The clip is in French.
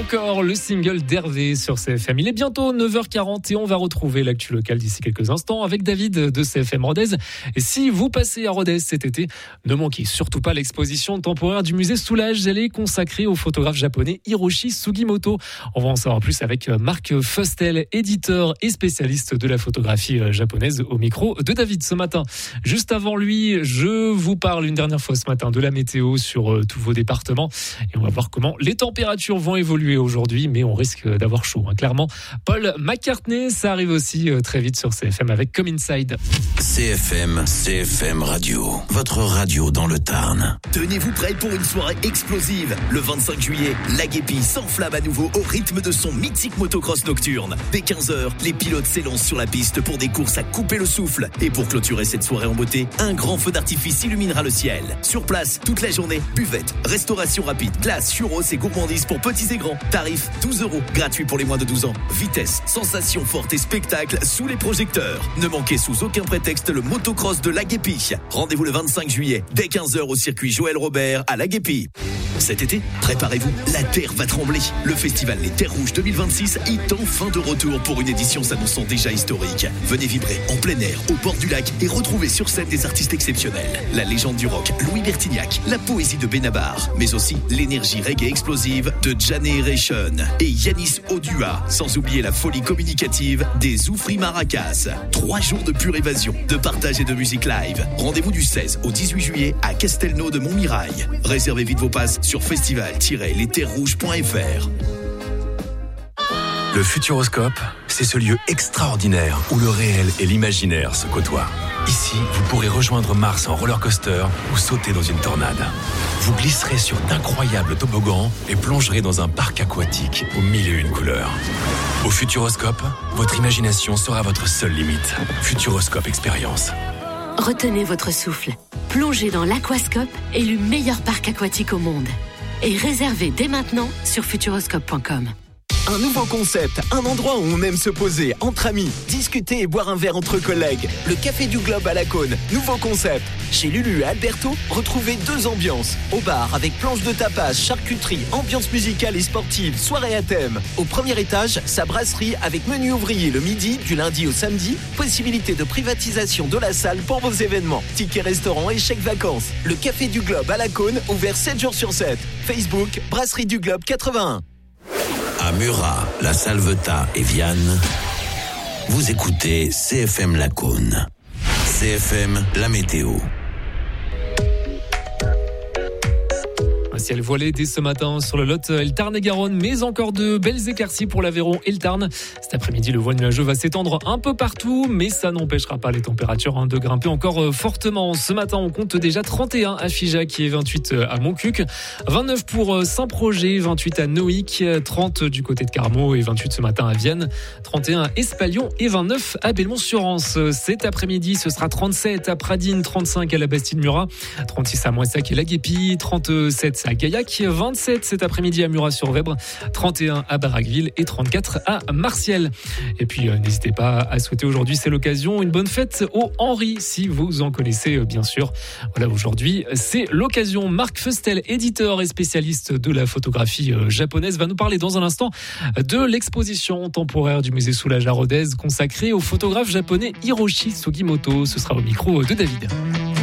Encore le single d'Hervé sur CFM. Il est bientôt 9h40 et on va retrouver l'actu locale d'ici quelques instants avec David de CFM Rodez. Et si vous passez à Rodez cet été, ne manquez surtout pas l'exposition temporaire du musée Soulage. Elle est consacrée au photographe japonais Hiroshi Sugimoto. On va en savoir plus avec Marc Fustel, éditeur et spécialiste de la photographie japonaise, au micro de David ce matin. Juste avant lui, je vous parle une dernière fois ce matin de la météo sur tous vos départements et on va voir comment les températures vont évoluer aujourd'hui, mais on risque d'avoir chaud, clairement. Paul McCartney, ça arrive aussi très vite sur CFM avec Come Inside. CFM Radio, votre radio dans le Tarn. Tenez-vous prêts pour une soirée explosive. Le 25 juillet, l'Agépi s'enflamme à nouveau au rythme de son mythique motocross nocturne. Dès 15h, les pilotes s'élancent sur la piste pour des courses à couper le souffle. Et pour clôturer cette soirée en beauté, un grand feu d'artifice illuminera le ciel. Sur place, toute la journée, buvette, restauration rapide, glace, churros et gourmandises pour petits et grands. Tarif 12 €, gratuit pour les moins de 12 ans. Vitesse, sensations fortes et spectacles sous les projecteurs. Ne manquez sous aucun prétexte le motocross de l'Agépi. Rendez-vous le 25 juillet, dès 15h au circuit Joël Robert à l'Agépi. Cet été, préparez-vous, la terre va trembler. Le festival Les Terres Rouges 2026 est enfin de retour pour une édition s'annonçant déjà historique. Venez vibrer en plein air, au bord du lac et retrouver sur scène des artistes exceptionnels. La légende du rock, Louis Bertignac, la poésie de Benabar, mais aussi l'énergie reggae explosive de Generation et Yanis Odua, sans oublier la folie communicative des Zoufri Maracas. 3 jours de pure évasion, de partage et de musique live. Rendez-vous du 16 au 18 juillet à Castelnau de Montmirail. Réservez vite vos passes sur festival-lesterrouges.fr. Le Futuroscope, c'est ce lieu extraordinaire où le réel et l'imaginaire se côtoient. Ici, vous pourrez rejoindre Mars en roller coaster ou sauter dans une tornade. Vous glisserez sur d'incroyables toboggans et plongerez dans un parc aquatique aux 1001 couleurs. Au Futuroscope, votre imagination sera votre seule limite. Futuroscope Expérience. Retenez votre souffle. Plongez dans l'Aquascope, élu meilleur parc aquatique au monde. Et réservez dès maintenant sur futuroscope.com. Un nouveau concept, un endroit où on aime se poser entre amis, discuter et boire un verre entre collègues. Le Café du Globe à la Cône, nouveau concept. Chez Lulu et Alberto, retrouvez 2 ambiances. Au bar avec planche de tapas, charcuterie, ambiance musicale et sportive, soirée à thème. Au premier étage, sa brasserie avec menu ouvrier le midi, du lundi au samedi. Possibilité de privatisation de la salle pour vos événements. Tickets restaurant et chèques vacances. Le Café du Globe à la Cône, ouvert 7 jours sur 7. Facebook, Brasserie du Globe 81. À Murat, la Salvetat et Vianne, vous écoutez CFM La Cône. CFM La Météo. Un ciel voilé dès ce matin sur le Lot et le Tarn-et-Garonne, mais encore de belles éclaircies pour l'Aveyron et le Tarn. Cet après-midi, le voile nuageux va s'étendre un peu partout, mais ça n'empêchera pas les températures de grimper encore fortement. Ce matin, on compte déjà 31 à Figeac et 28 à Montcuq, 29 pour Saint-Projet, 28 à Noïc, 30 du côté de Carmaux et 28 ce matin à Vienne, 31 à Espalion et 29 à Belmont-sur-Anse. Cet après-midi, ce sera 37 à Pradines, 35 à la Bastide-Murat, 36 à Moissac et Laguépi, 37 à Gaillac, 27 cet après-midi à Murat-sur-Vèbre, 31 à Baraqueville et 34 à Martiel. Et puis n'hésitez pas à souhaiter aujourd'hui, c'est l'occasion, une bonne fête au Henri, si vous en connaissez bien sûr. Voilà, aujourd'hui c'est l'occasion. Marc Fustel, éditeur et spécialiste de la photographie japonaise, va nous parler dans un instant de l'exposition temporaire du musée Soulage à Rodez consacrée au photographe japonais Hiroshi Sugimoto. Ce sera au micro de David.